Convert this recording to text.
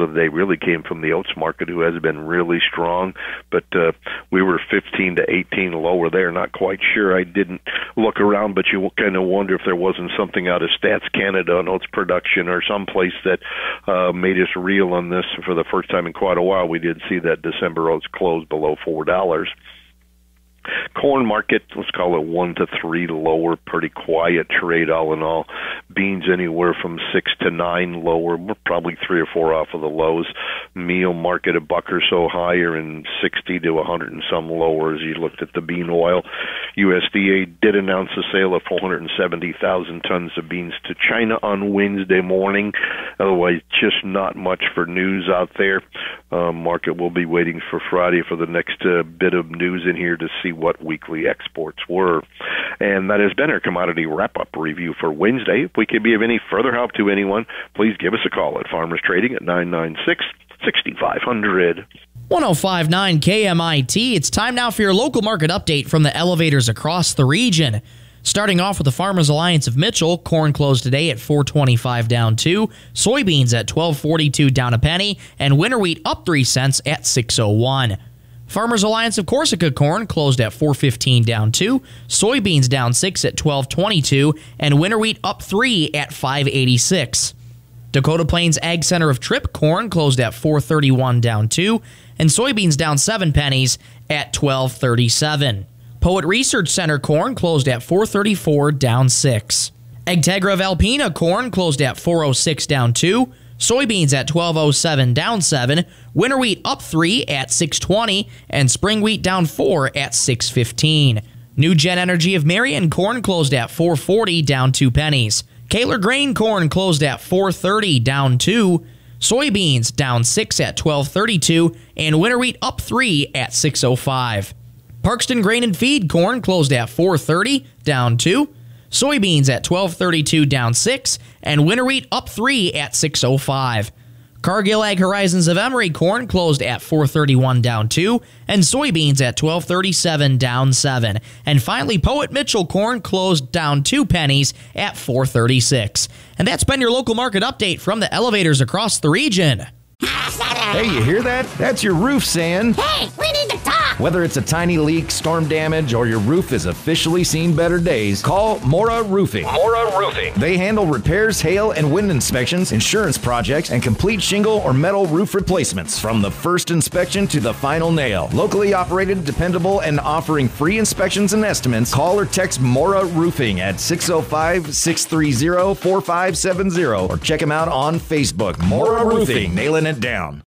of the day really came from the oats market, who has been really strong. But we were 15 to 18 lower there. Not quite sure. I didn't look around, but you kind of wonder if there wasn't something out of Stats Canada on oats production or someplace that made us reel on this for the first time in quite a while. We did see that December oats close below $4. Corn market, let's call it 1 to 3 lower, pretty quiet trade all in all. Beans anywhere from 6 to 9 lower, we're probably 3 or 4 off of the lows. Meal market $1 or so higher, and 60 to 100 and some lower as you looked at the bean oil. USDA did announce the sale of 470,000 tons of beans to China on Wednesday morning. Otherwise, just not much for news out there. Market will be waiting for Friday for the next bit of news in here to see what weekly exports were. And that has been our commodity wrap-up review for Wednesday. If we can be of any further help to anyone, please give us a call at Farmers Trading at 996-6500. 105.9 KMIT. It's time now for your local market update from the elevators across the region. Starting off with the Farmers Alliance of Mitchell, corn closed today at $4.25 down 2, soybeans at $12.42 down a penny, and winter wheat up 3 cents at $6.01. Farmers Alliance of Corsica corn closed at $4.15 down 2, soybeans down 6 at $12.22, and winter wheat up 3 at $5.86. Dakota Plains Ag Center of Tripp corn closed at $4.31 down 2, and soybeans down 7 pennies at $12.37. Poet Research Center corn closed at $4.34 down 6. Agtegra of Alpena corn closed at $4.06 down 2, soybeans at $12.07 down 7, winter wheat up 3 at $6.20, and spring wheat down 4 at $6.15. New Gen Energy of Marion corn closed at $4.40 down 2 pennies. Kaler Grain corn closed at $4.30 down 2, soybeans down 6 at $12.32, and winter wheat up 3 at $6.05. Parkston Grain and Feed corn closed at $4.30 down 2, soybeans at $12.32 down 6, and winter wheat up 3 at $6.05. Cargill Ag Horizons of Emory corn closed at $4.31 down 2, and soybeans at $12.37 down 7. And finally, Poet Mitchell corn closed down 2 pennies at $4.36. And that's been your local market update from the elevators across the region. Hey, you hear that? That's your roof saying, "Hey, we need to talk." whether it's a tiny leak, storm damage, or your roof has officially seen better days, call Mora Roofing. Mora Roofing. They handle repairs, hail, and wind inspections, insurance projects, and complete shingle or metal roof replacements from the first inspection to the final nail. Locally operated, dependable, and offering free inspections and estimates, call or text Mora Roofing at 605-630-4570 or check them out on Facebook. Mora Roofing, nailing it down.